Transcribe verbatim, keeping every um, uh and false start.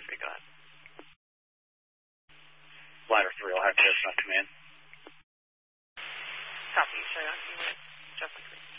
three, go ahead. Ladder three, I'll have Justin on command. Copy, Cheyenne, you want Justin three.